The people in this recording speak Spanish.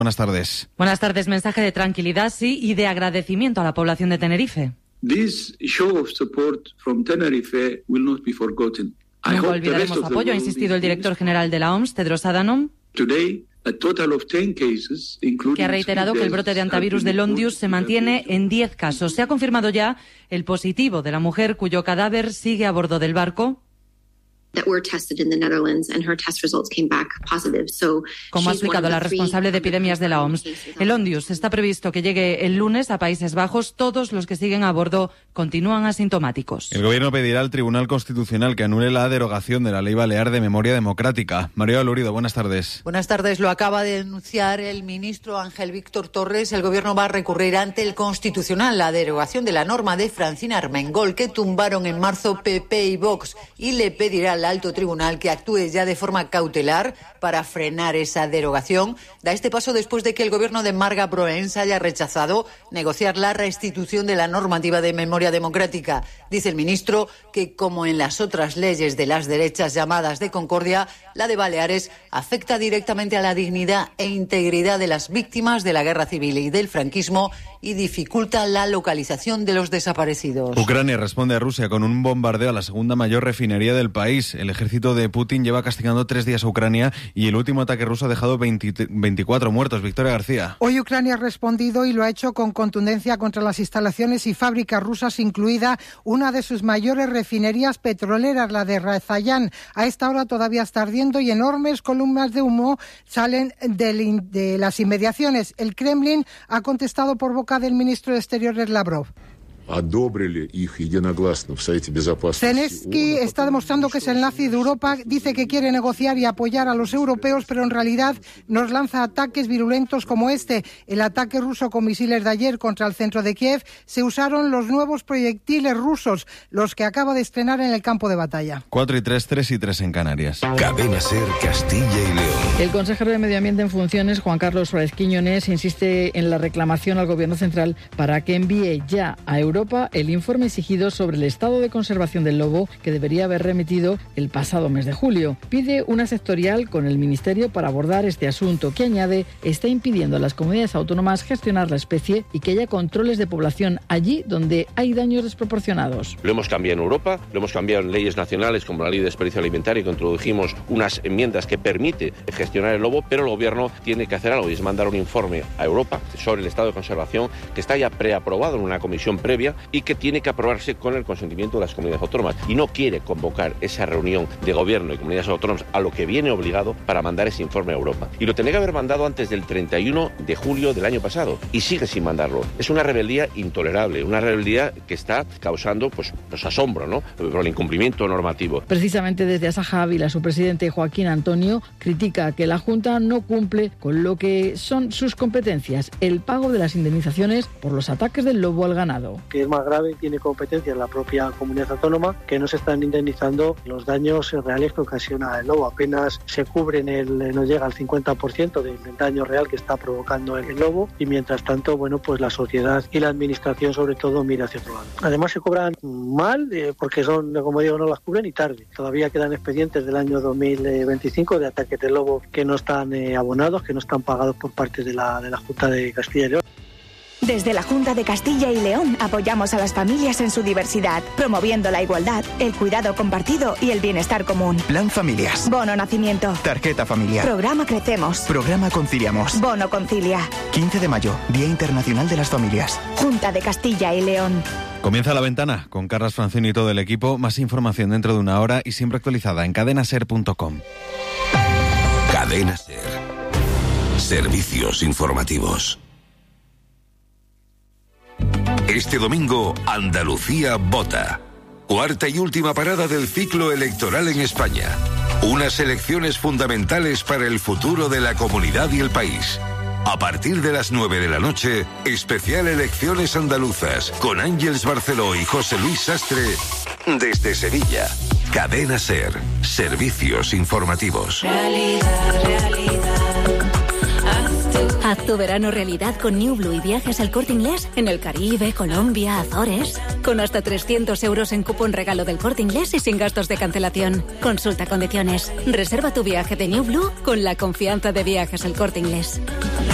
Buenas tardes. Buenas tardes. Mensaje de tranquilidad, sí, y de agradecimiento a la población de Tenerife. This show of support from Tenerife will not be forgotten. Nunca olvidaremos apoyo, ha insistido el director general de la OMS, Tedros Adhanom, Today, a total of 10 cases, que ha reiterado que el brote de antivirus del Ondius se mantiene en 10 casos. Se ha confirmado ya el positivo de la mujer cuyo cadáver sigue a bordo del barco. Como ha explicado la responsable de epidemias de la OMS, el Ondius está previsto que llegue el lunes a Países Bajos. Todos los que siguen a bordo continúan asintomáticos. El Gobierno pedirá al Tribunal Constitucional que anule la derogación de la Ley Balear de Memoria Democrática. María Lurido, buenas tardes. Buenas tardes. Lo acaba de denunciar el ministro Ángel Víctor Torres. El Gobierno va a recurrir ante el Constitucional la derogación de la norma de Francina Armengol que tumbaron en marzo PP y Vox, y le pedirá al alto tribunal que actúe ya de forma cautelar para frenar esa derogación. Da este paso después de que el gobierno de Marga Proens haya rechazado negociar la restitución de la normativa de memoria democrática. Dice el ministro que, como en las otras leyes de las derechas llamadas de concordia, la de Baleares afecta directamente a la dignidad e integridad de las víctimas de la guerra civil y del franquismo y dificulta la localización de los desaparecidos. Ucrania responde a Rusia con un bombardeo a la segunda mayor refinería del país. El ejército de Putin lleva castigando 3 días a Ucrania y el último ataque ruso ha dejado 24 muertos. Victoria García. Hoy Ucrania ha respondido y lo ha hecho con contundencia contra las instalaciones y fábricas rusas, incluida una de sus mayores refinerías petroleras, la de Razayán. A esta hora todavía está ardiendo y enormes columnas de humo salen de las inmediaciones. El Kremlin ha contestado por boca del ministro de Exteriores Lavrov. Zelensky está demostrando que es el nazi de Europa, dice que quiere negociar y apoyar a los europeos, pero en realidad nos lanza ataques virulentos como este. El ataque ruso con misiles de ayer contra el centro de Kiev, se usaron los nuevos proyectiles rusos, los que acaba de estrenar en el campo de batalla. 4:03, 3:03 en Canarias. Cadena SER, Castilla y León. El consejero de Medio Ambiente en funciones, Juan Carlos Suárez Quiñones, insiste en la reclamación al Gobierno central para que envíe ya a Europa el informe exigido sobre el estado de conservación del lobo que debería haber remitido el pasado mes de julio. Pide una sectorial con el Ministerio para abordar este asunto que, añade, está impidiendo a las comunidades autónomas gestionar la especie y que haya controles de población allí donde hay daños desproporcionados. Lo hemos cambiado en Europa, lo hemos cambiado en leyes nacionales como la Ley de Desperdicio Alimentario, que introdujimos unas enmiendas que permite gestionar el lobo, pero el Gobierno tiene que hacer algo y es mandar un informe a Europa sobre el estado de conservación que está ya preaprobado en una comisión previa y que tiene que aprobarse con el consentimiento de las comunidades autónomas, y no quiere convocar esa reunión de gobierno y comunidades autónomas, a lo que viene obligado para mandar ese informe a Europa. Y lo tenía que haber mandado antes del 31 de julio del año pasado y sigue sin mandarlo. Es una rebeldía intolerable, una rebeldía que está causando pues asombro, ¿no?, por el incumplimiento normativo. Precisamente desde Asaja Ávila, su presidente Joaquín Antonio critica que la Junta no cumple con lo que son sus competencias, el pago de las indemnizaciones por los ataques del lobo al ganado. Que es más grave, tiene competencia en la propia comunidad autónoma, que no se están indemnizando los daños reales que ocasiona el lobo. Apenas se cubren, no llega al 50% del daño real que está provocando el lobo, y mientras tanto, pues la sociedad y la administración sobre todo mira hacia otro lado. Además se cobran mal, porque como digo, no las cubren y tarde. Todavía quedan expedientes del año 2025 de ataques de lobo que no están abonados, que no están pagados por parte de la Junta de Castilla y León. Desde la Junta de Castilla y León apoyamos a las familias en su diversidad, promoviendo la igualdad, el cuidado compartido y el bienestar común. Plan Familias. Bono Nacimiento. Tarjeta familiar. Programa Crecemos. Programa Conciliamos. Bono Concilia. 15 de mayo, Día Internacional de las Familias. Junta de Castilla y León. Comienza La Ventana con Carlas Francino y todo el equipo. Más información dentro de una hora y siempre actualizada en cadenaser.com. Cadena SER. Servicios informativos. Este domingo, Andalucía vota. Cuarta y última parada del ciclo electoral en España. Unas elecciones fundamentales para el futuro de la comunidad y el país. A partir de las 9 de la noche, especial Elecciones Andaluzas, con Ángeles Barceló y José Luis Sastre, desde Sevilla. Cadena SER. Servicios informativos. Haz tu verano realidad con New Blue y viajes al Corte Inglés en el Caribe, Colombia, Azores. Con hasta 300 euros en cupón regalo del Corte Inglés y sin gastos de cancelación. Consulta condiciones. Reserva tu viaje de New Blue con la confianza de Viajes al Corte Inglés.